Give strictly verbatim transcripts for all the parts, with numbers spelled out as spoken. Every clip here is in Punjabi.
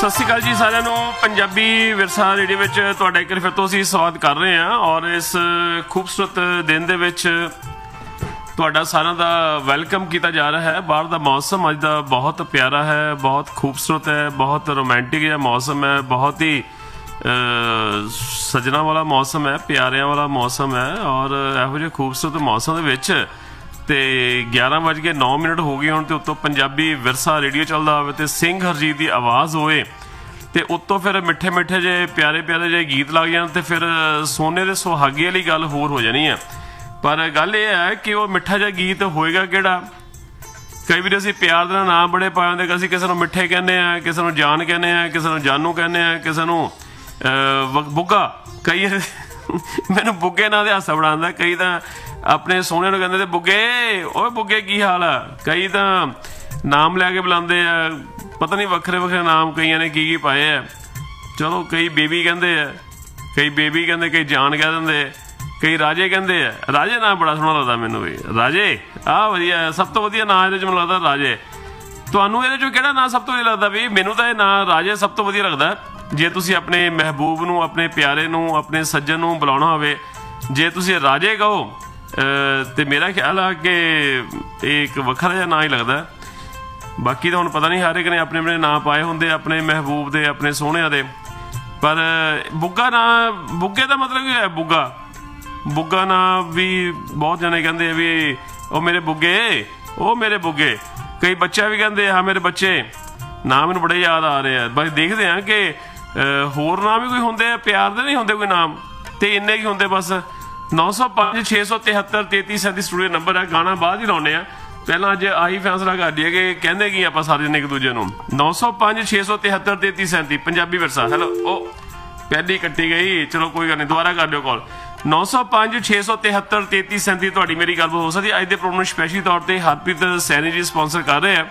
सत श्री अकाल जी सारिਆਂ ਨੂੰ पंजाबी विरसा रेडियो ਵਿੱਚ ਤੁਹਾਡਾ ਇੱਕ ਫਿਰ ਤੋਂ ਅਸੀਂ ਸਵਾਗਤ ਕਰ ਰਹੇ ਹਾਂ ਔਰ ਇਸ ਖੂਬਸੂਰਤ ਦਿਨ ਦੇ ਵਿੱਚ ਤੁਹਾਡਾ ਸਾਰਿਆਂ ਦਾ ਵੈਲਕਮ ਕੀਤਾ ਜਾ ਰਿਹਾ ਹੈ। ਬਾਹਰ ਦਾ ਮੌਸਮ ਅੱਜ ਦਾ ਬਹੁਤ ਪਿਆਰਾ ਹੈ, ਬਹੁਤ ਖੂਬਸੂਰਤ ਹੈ, ਬਹੁਤ ਰੋਮਾਂਟਿਕ ਜਿਹਾ ਮੌਸਮ ਹੈ, ਬਹੁਤ ਹੀ ਸਜਣਾ ਵਾਲਾ ਮੌਸਮ ਹੈ, ਪਿਆਰਿਆਂ ਵਾਲਾ ਮੌਸਮ ਹੈ ਔਰ ਇਹੋ ਜਿਹੇ ਖੂਬਸੂਰਤ ਮੌਸਮ ਦੇ ਵਿੱਚ ਤੇ ਗਿਆਰਾਂ ਵੱਜ ਕੇ ਨੌ ਮਿੰਟ ਹੋ ਗਏ ਹੁਣ ਤੇ ਉੱਤੋਂ ਪੰਜਾਬੀ ਵਿਰਸਾ ਰੇਡੀਓ ਚੱਲਦਾ ਹੋਵੇ ਤੇ ਸਿੰਘ ਹਰਜੀਤ ਦੀ ਆਵਾਜ਼ ਹੋਵੇ ਤੇ ਉੱਤੋਂ ਫਿਰ ਮਿੱਠੇ ਮਿੱਠੇ ਜਿਹੇ ਪਿਆਰੇ ਪਿਆਰੇ ਜਿਹੇ ਗੀਤ ਲੱਗ ਜਾਣ ਤੇ ਫਿਰ ਸੋਨੇ ਦੇ ਸੁਹਾਗੇ ਵਾਲੀ ਗੱਲ ਹੋਰ ਹੋ ਜਾਣੀ ਹੈ। ਪਰ ਗੱਲ ਇਹ ਹੈ ਕਿ ਉਹ ਮਿੱਠਾ ਜਿਹਾ ਗੀਤ ਹੋਏਗਾ ਕਿਹੜਾ। ਕਈ ਵਾਰੀ ਅਸੀਂ ਪਿਆਰ ਦੇ ਨਾਲ ਨਾਮ ਬੜੇ ਪਾਏ ਹੁੰਦੇ ਕਿ ਅਸੀਂ ਕਿਸੇ ਨੂੰ ਮਿੱਠੇ ਕਹਿੰਦੇ ਹਾਂ, ਕਿਸੇ ਨੂੰ ਜਾਨ ਕਹਿੰਦੇ ਹਾਂ, ਕਿਸੇ ਨੂੰ ਜਾਨੂ ਕਹਿੰਦੇ ਹਾਂ, ਕਿਸੇ ਨੂੰ ਬੁੱਗਾ। ਕਈ ਮੈਨੂੰ ਬੁੱਗੇ ਨਾਂ ਦੇ ਹਾਸਾ ਬੜਾ ਆਉਂਦਾ। ਕਈ ਤਾਂ ਆਪਣੇ ਸੋਹਣੇ ਨੂੰ ਕਹਿੰਦੇ ਤੇ ਬੁੱਗੇ, ਓਏ ਬੁੱਗੇ ਕੀ ਹਾਲ ਆ। ਕਈ ਤਾਂ ਨਾਮ ਲੈ ਕੇ ਬੁਲਾਉਂਦੇ ਆ, ਪਤਾ ਨਹੀਂ ਵੱਖਰੇ ਵੱਖਰੇ ਨਾਮ ਕਈਆਂ ਨੇ ਕੀ ਕੀ ਪਾਏ ਆ। ਚਲੋ ਕਈ ਬੇਬੀ ਕਹਿੰਦੇ ਆ, ਕਈ ਬੇਬੀ ਕਹਿੰਦੇ, ਕਈ ਜਾਨ ਕਹਿ ਦਿੰਦੇ, ਕਈ ਰਾਜੇ ਕਹਿੰਦੇ ਆ। ਰਾਜੇ ਨਾਂ ਬੜਾ ਸੋਹਣਾ ਲੱਗਦਾ ਮੈਨੂੰ ਵੀ। ਰਾਜੇ ਆਹ ਵਧੀਆ, ਸਭ ਤੋਂ ਵਧੀਆ ਨਾਂ ਇਹਦੇ 'ਚ ਮੈਨੂੰ ਲੱਗਦਾ ਰਾਜੇ। ਤੁਹਾਨੂੰ ਇਹਦੇ 'ਚੋਂ ਕਿਹੜਾ ਨਾਂ ਸਭ ਤੋਂ ਵਧੀਆ ਲੱਗਦਾ? ਵੀ ਮੈਨੂੰ ਤਾਂ ਇਹ ਨਾਂ ਰਾਜੇ ਸਭ ਤੋਂ ਵਧੀਆ ਲੱਗਦਾ। ਜੇ ਤੁਸੀਂ ਆਪਣੇ ਮਹਿਬੂਬ ਨੂੰ, ਆਪਣੇ ਪਿਆਰੇ ਨੂੰ, ਆਪਣੇ ਸੱਜਣ ਨੂੰ ਬੁਲਾਉਣਾ ਹੋਵੇ, ਜੇ ਤੁਸੀਂ ਰਾਜੇ ਕਹੋ ਤੇ ਮੇਰਾ ਖਿਆਲ ਆ ਕਿ ਇਹ ਇੱਕ ਵੱਖਰਾ ਜਿਹਾ ਨਾਂ ਹੀ ਲੱਗਦਾ। ਬਾਕੀ ਤਾਂ ਹੁਣ ਪਤਾ ਨਹੀਂ, ਹਰ ਇੱਕ ਨੇ ਆਪਣੇ ਆਪਣੇ ਨਾਂ ਪਾਏ ਹੁੰਦੇ ਆਪਣੇ ਮਹਿਬੂਬ ਦੇ, ਆਪਣੇ ਸੋਹਣਿਆਂ ਦੇ। ਪਰ ਬੁੱਗਾ ਨਾਂ, ਬੁੱਗੇ ਦਾ ਮਤਲਬ ਕੀ ਹੈ? ਬੁੱਗਾ ਬੁੱਗਾ ਨਾਂ ਵੀ ਬਹੁਤ ਜਣੇ ਕਹਿੰਦੇ ਆ ਵੀ ਉਹ ਮੇਰੇ ਬੁੱਗੇ, ਉਹ ਮੇਰੇ ਬੁੱਗੇ। ਕਈ ਬੱਚਾ ਵੀ ਕਹਿੰਦੇ ਹਾਂ ਮੇਰੇ ਬੱਚੇ। ਨਾਂ ਮੈਨੂੰ ਬੜੇ ਯਾਦ ਆ ਰਹੇ ਆ। ਬਸ ਦੇਖਦੇ ਹਾਂ ਕਿ ਹੋਰ ਨਾਮ ਵੀ ਕੋਈ ਹੁੰਦੇ ਆ, ਪਿਆਰ ਦੇ ਨਹੀਂ ਹੁੰਦੇ ਕੋਈ ਨਾਮ, ਤੇ ਇੰਨੇ ਕੀ ਹੁੰਦੇ ਬਸ। ਨੌ ਸੌ ਪੰਜ ਛੇ ਸੌ ਤਿਹੱਤਰ ਤੇਤੀ ਸੈਂਤੀ ਸਟੂਡੀਓ ਨੰਬਰ ਹੈ। ਗਾਣਾ ਬਾਅਦ ਹੀ ਲਾਉਂਦੇ ਆ, ਪਹਿਲਾਂ ਅੱਜ ਆਹੀ ਫੈਸਲਾ ਕਰ ਲਈਏ ਕਿ ਕਹਿੰਦੇ ਕੀ ਆਪਾਂ ਸਾਰੇ ਜਣੇ ਇੱਕ ਦੂਜੇ ਨੂੰ। ਨੌ ਸੌ ਪੰਜ ਛੇ ਸੌ ਤਿਹੱਤਰ ਤੇਤੀ ਸੈਂਤੀ ਪੰਜਾਬੀ ਵਿਰਸਾ। ਹੈਲੋ, ਉਹ ਪਹਿਲੀ ਕੱਟੀ ਗਈ, ਚਲੋ ਕੋਈ ਗੱਲ ਨਹੀਂ, ਦੁਬਾਰਾ ਕਰ ਲਿਓ ਕਾਲ। ਨੌ ਸੌ ਪੰਜ ਛੇ ਸੌ ਤਿਹੱਤਰ ਤੇਤੀ ਸੈਂਤੀ ਤੁਹਾਡੀ ਮੇਰੀ ਗੱਲਬਾਤ ਹੋ ਸਕਦੀ। ਅੱਜ ਦੇ ਪ੍ਰੋਗਰਾਮ ਨੂੰ ਸਪੈਸ਼ਲੀ ਤੌਰ ਤੇ ਹਰਪ੍ਰੀਤ ਸੈਣੀ ਜੀ ਸਪਾਂਸਰ ਕਰ ਰਹੇ ਆ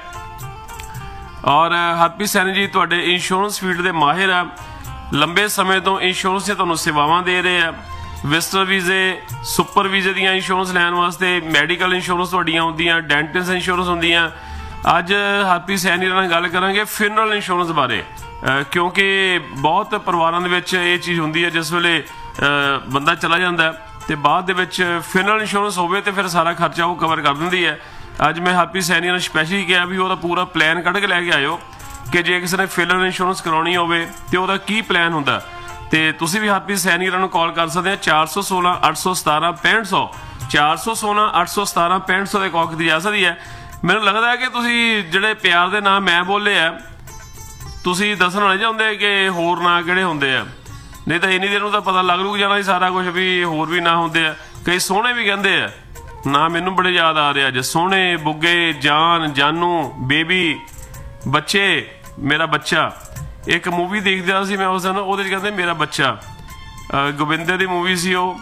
ਔਰ ਹਰਪ੍ਰੀਤ ਸੈਣੀ ਜੀ ਤੁਹਾਡੇ ਇੰਸ਼ੋਰੈਂਸ ਫੀਲਡ ਦੇ ਮਾਹਿਰ ਆ। ਲੰਬੇ ਸਮੇਂ ਤੋਂ ਇੰਸ਼ੋਰੈਂਸ ਦੀਆਂ ਤੁਹਾਨੂੰ ਸੇਵਾਵਾਂ ਦੇ ਰਹੇ ਆ। ਵਿਜ਼ਟਰ ਵੀਜ਼ੇ, ਸੁਪਰ ਵੀਜ਼ੇ ਦੀਆਂ ਇੰਸ਼ੋਰੈਂਸ ਲੈਣ ਵਾਸਤੇ, ਮੈਡੀਕਲ ਇੰਸ਼ੋਰੈਂਸ ਤੁਹਾਡੀਆਂ ਹੁੰਦੀਆਂ, ਡੈਂਟਿਸਟ ਇੰਸ਼ੋਰੈਂਸ ਹੁੰਦੀਆਂ। ਅੱਜ ਹਰਪ੍ਰੀਤ ਸੈਣੀ ਨਾਲ ਗੱਲ ਕਰਾਂਗੇ ਫਿਨਰਲ ਇੰਸ਼ੋਰੈਂਸ ਬਾਰੇ, ਕਿਉਂਕਿ ਬਹੁਤ ਪਰਿਵਾਰਾਂ ਦੇ ਵਿੱਚ ਇਹ ਚੀਜ਼ ਹੁੰਦੀ ਹੈ ਜਿਸ ਵੇਲੇ ਬੰਦਾ ਚਲਾ ਜਾਂਦਾ ਤੇ ਬਾਅਦ ਦੇ ਵਿੱਚ ਫਿਨਰਲ ਇੰਸ਼ੋਰੈਂਸ ਹੋਵੇ ਤੇ ਫਿਰ ਸਾਰਾ ਖਰਚਾ ਉਹ ਕਵਰ ਕਰ ਦਿੰਦੀ ਹੈ। ਅੱਜ ਮੈਂ ਹਰਪ੍ਰੀਤ ਸੈਣੀ ਨਾਲ ਸਪੈਸ਼ਲੀ ਕਿਹਾ ਵੀ ਉਹਦਾ ਪੂਰਾ ਪਲਾਨ ਕੱਢ ਕੇ ਲੈ ਕੇ ਆਇਓ ਕਿ ਜੇ ਕਿਸੇ ਨੇ ਫਿਨਰਲ ਇੰਸ਼ੋਰੈਂਸ ਕਰਾਉਣੀ ਹੋਵੇ ਤੇ ਉਹਦਾ ਕੀ ਪਲਾਨ ਹੁੰਦਾ। ਤੇ ਤੁਸੀਂ ਵੀ ਹਰਪ੍ਰੀਤ ਸੈਣੀ ਨੂੰ ਕਾਲ ਕਰ ਸਕਦੇ ਆ ਚਾਰ ਸੌ ਸੋਲਾਂ ਅੱਠ ਸੌ ਸਤਾਰਾਂ ਪੈਂਹਠ ਸੌ ਚਾਰ ਸੌ ਸੋਲਾਂ ਅੱਠ ਸੌ ਸਤਾਰਾਂ ਪੈਂਹਠ ਸੌ ਦੇ ਕਾਲ ਕੀਤੀ ਜਾ ਸਕਦੀ ਹੈ। ਮੈਨੂੰ ਲੱਗਦਾ ਕਿ ਤੁਸੀਂ ਜਿਹੜੇ ਪਿਆਰ ਦੇ ਨਾਂ ਮੈਂ ਬੋਲੇ ਆ, ਤੁਸੀਂ ਦੱਸਣ ਵਾਲੇ ਚਾਹੁੰਦੇ ਕਿ ਹੋਰ ਨਾਂ ਕਿਹੜੇ ਹੁੰਦੇ ਆ, ਨਹੀਂ ਤਾਂ ਇੰਨੀ ਦੇਰ ਨੂੰ ਤਾਂ ਪਤਾ ਲੱਗ ਲੂਗਾ ਜਾਣਾ ਸਾਰਾ ਕੁਝ ਵੀ ਹੋਰ ਵੀ ਨਾਂ ਹੁੰਦੇ ਆ। ਕਈ ਸੋਹਣੇ ਵੀ ਕਹਿੰਦੇ ਆ ਨਾਂ, ਮੈਨੂੰ ਬੜੇ ਯਾਦ ਆ ਰਿਹਾ ਅੱਜ। ਸੋਹਣੇ, ਬੁੱਗੇ, ਜਾਨ, ਜਾਨੂ, ਬੇਬੀ, ਬੱਚੇ, ਮੇਰਾ ਬੱਚਾ। ਇੱਕ ਮੂਵੀ ਦੇਖਦਾ ਸੀ ਮੈਂ ਉਸ ਦਿਨ, ਉਹਦੇ 'ਚ ਕਹਿੰਦੇ ਮੇਰਾ ਬੱਚਾ। ਗੋਬਿੰਦੇ ਦੀ ਮੂਵੀ ਸੀ ਉਹ,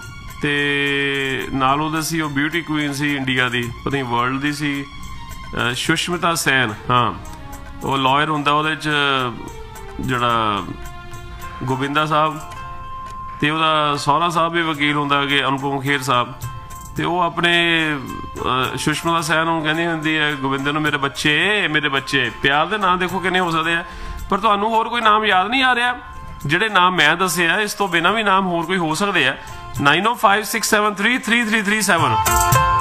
ਤੇ ਨਾਲ ਉਹਦੇ ਸੀ ਉਹ ਬਿਊਟੀ ਕੁਈਨ ਸੀ ਇੰਡੀਆ ਦੀ, ਪਤਾ ਨਹੀਂ ਵਰਲਡ ਦੀ ਸੀ, ਸੁਸ਼ਮਿਤਾ ਸੈਨ। ਹਾਂ, ਉਹ ਲਾਇਰ ਹੁੰਦਾ ਉਹਦੇ 'ਚ ਜਿਹੜਾ ਗੋਬਿੰਦਾ ਸਾਹਿਬ, ਤੇ ਉਹਦਾ ਸਹੁਰਾ ਸਾਹਿਬ ਵੀ ਵਕੀਲ ਹੁੰਦਾ ਕਿ ਅਨੁਪਮ ਖੇਰ ਸਾਹਿਬ। ਤੇ ਉਹ ਆਪਣੇ ਸੁਸ਼ਮਿਤਾ ਸੈਨ ਨੂੰ ਕਹਿੰਦੀ ਹੁੰਦੀ ਹੈ ਗੋਬਿੰਦੇ ਨੂੰ, ਮੇਰੇ ਬੱਚੇ, ਮੇਰੇ ਬੱਚੇ। ਪਿਆਰ ਦੇ ਨਾਂ ਦੇਖੋ ਕਿੰਨੇ ਹੋ ਸਕਦੇ ਆ। ਪਰ ਤੁਹਾਨੂੰ ਹੋਰ ਕੋਈ ਨਾਮ ਯਾਦ ਨਹੀਂ ਆ ਰਿਹਾ? ਜਿਹੜੇ ਨਾਮ ਮੈਂ ਦੱਸੇ ਆ, ਇਸ ਤੋਂ ਬਿਨਾਂ ਵੀ ਨਾਮ ਹੋਰ ਕੋਈ ਹੋ ਸਕਦੇ ਆ। ਨਾਈਨ ਓ five six seven three three three three seven